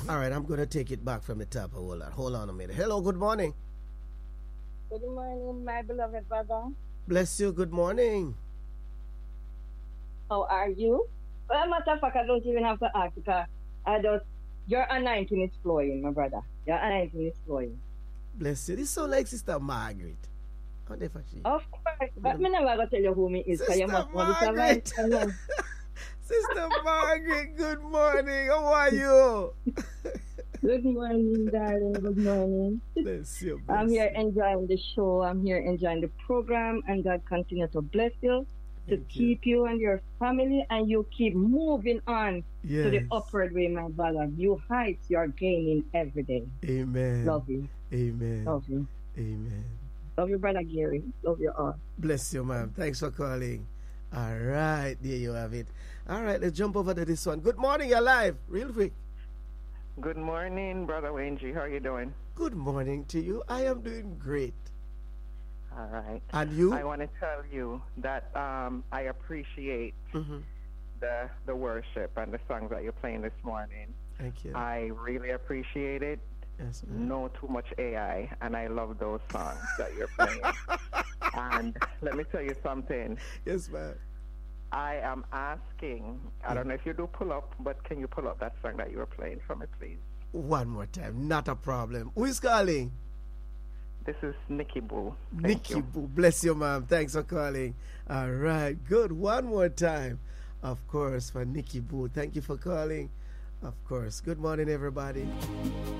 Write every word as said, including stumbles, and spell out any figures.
All right, I'm going to take it back from the top. Hold on. Hold on a minute. Hello, good morning. Good morning, my beloved brother. Bless you. Good morning. How are you? Well, matter of fact, I don't even have to ask because I just, your anointing is flowing, my brother. Your anointing is flowing. Bless you. This sound like Sister Margaret. How the fuck she? Of course, but me never gonna tell you who me is. Sister You must know this Margaret. right. Sister Margaret, good morning. How are you? Good morning, darling. Good morning. Bless you. Bless I'm here you. enjoying the show. I'm here enjoying the program, and God continue to bless you, to Thank keep you and your family, and you keep moving on Yes. to the upward way, my brother. New heights you are gaining every day. Amen. Love you. Amen. Love you. Amen. Love you, brother Gary. Love you all. Bless you, ma'am. Thanks for calling. All right, there you have it. All right, let's jump over to this one. Good morning, you're live. Real quick. Good morning, Brother Wayne G. How are you doing? Good morning to you. I am doing great. All right. And you? I want to tell you that um, I appreciate Mm-hmm. the the worship and the songs that you're playing this morning. Thank you. I really appreciate it. Yes, ma'am. No too much A I, and I love those songs that you're playing. And let me tell you something. Yes, ma'am. I am asking, I don't know if you do pull up, but can you pull up that song that you were playing for me, please? One more time. Not a problem. Who is calling? This is Nikki Boo. Thank Nikki you. Boo. Bless you, ma'am. Thanks for calling. All right. Good. One more time. Of course, for Nikki Boo. Thank you for calling. Of course. Good morning, everybody.